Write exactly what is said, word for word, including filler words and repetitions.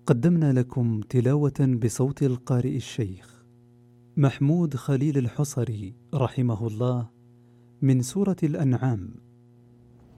قدمنا لكم تلاوة بصوت القارئ الشيخ محمود خليل الحصري رحمه الله من سورة الأنعام